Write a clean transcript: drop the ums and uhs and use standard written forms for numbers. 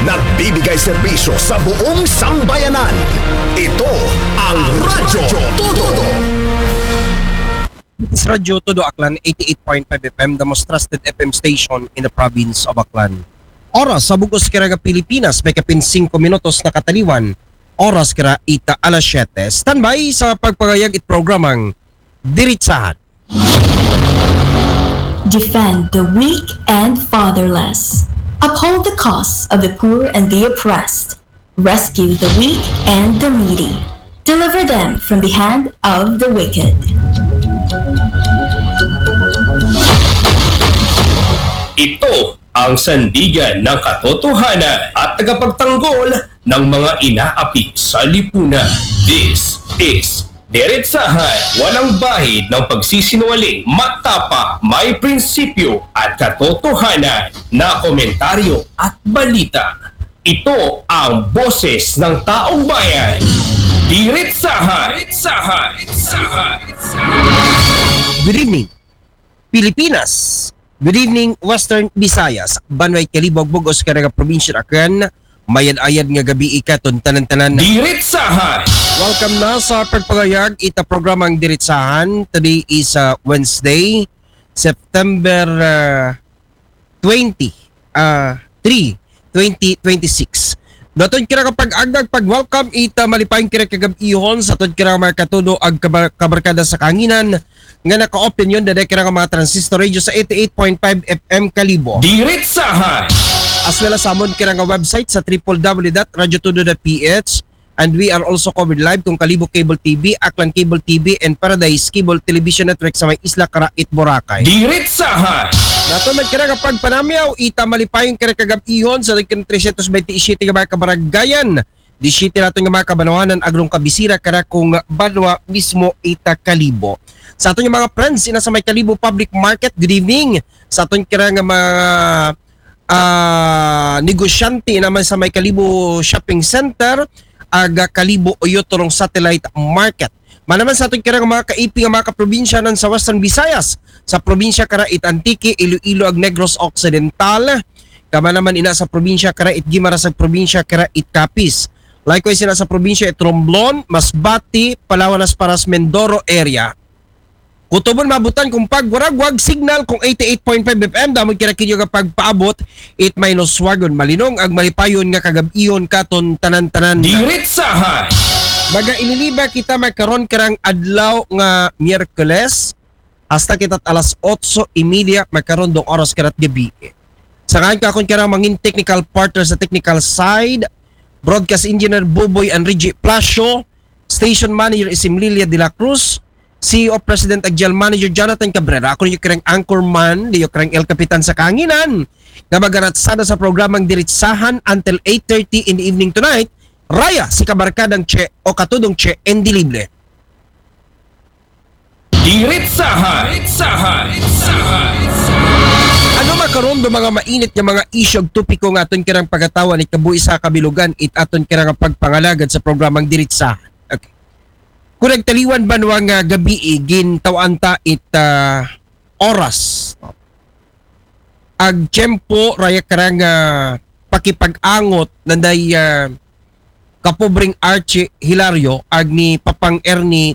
nagbibigay serbisyo sa buong sambayanan. Ito ang Radyo Todo. It's Radyo Todo Aklan 88.5 FM, the most trusted FM station in the province of Aklan. Oras sa Bugos Kiraga, Pilipinas, may kapin 5 minutos na kataliwan. Oras kira ita alas 7. Standby sa pagpagayag it programang Diritsahan. Defend the weak and fatherless. Uphold the cause of the poor and the oppressed. Rescue the weak and the needy. Deliver them from the hand of the wicked. Ito ang sandigan ng katotohanan at tagapagtanggol ng mga inaapi sa lipunan. This is Diretsahan, walang bahid ng pagsisinungaling, matapa, may prinsipyo at katotohanan na komentaryo at balita. Ito ang boses ng taong bayan. Diretsahan! Good evening, Pilipinas. Good evening, Western Visayas. Banway Kalibog, Bugos Kiraga, Provincia Aklan. Mayad-ayad nga gabi ikaton tanan-tanan. Diretsahan! Welcome na sa pagpagayag ita programang Diretsahan. Today is Wednesday, September 2026. Daton kira kapag agdag pag-welcome ita malipayong kira kagab-ihon sa tod kira mga katudo ag kabarkada sa kanginan nga naka-opinion dada kira mga transistor radio sa 88.5 FM Kalibo. Diretsahan! As well as amon kira nga website sa www.radyotodo.ph, and we are also covered live kung Kalibo Cable TV, Aklan Cable TV, and Paradise Cable Television Network sa may Isla Karait, Boracay. Diretsahan! Nato kira kapag panamyaw ita malipayong kira kagab-ihon sa 327 nga mga kabaragayan. Di city nato nga mga kabanawanan agrong kabisira kara kung banwa mismo ita Kalibo. Sa aton nga mga friends ina sa may Kalibo Public Market, good evening. Sa aton kira nga mga negosyante naman sa may Kalibo Shopping Center, aga Kalibo Oyotorong Satellite Market. Manaman sa ating kira mga kaipi nga mga kaprobinsya nan sa Western Visayas, sa probinsya Karait Antique, Iloilo ag Negros Occidental, kama naman ina sa probinsya Karait Guimara sa probinsya Karait Capiz. Likewise ina sa probinsya Romblon, Masbate, Palawan, Paras, Mindoro area. Kutubon mabutan kung pagwaragwag signal kung 88.5 FM damon kira kinyo kapag paabot it minus wagon malinong ag malipayon nga kagabiyon katon tanan-tanan. Diretsahan! Baga iniliba kita magkaron karang adlaw nga Miyerkules hasta kita alas 8:30 magkaron dong oras karat gabi. Sa ngayon kakon karang mangin technical partner sa technical side, broadcast engineer Boboy Enrique Plasio, station manager Isim Lilia de la Cruz, CEO President ag General Manager Jonathan Cabrera. Ako yung karang anchorman, yung karang El Capitan sa Kanginan. Na magaratsada sa programang Diretsahan until 8:30 in the evening tonight. Raya si kabarkadang Che o katudong Che Endilible. Diretsahan! Ano makaroon do mga mainit nga mga issue ug topiko nga aton kirang pagatawan ni kabuhi sa kabilugan it aton kirang pagpangalagad sa programang Diretsahan. Okay. Kung nagtaliwan ba nga gabi gintawan ta it oras ag tiyempo raya karang pakipag-angot nanday kapobring Archie Hilario ag ni Papang Ernie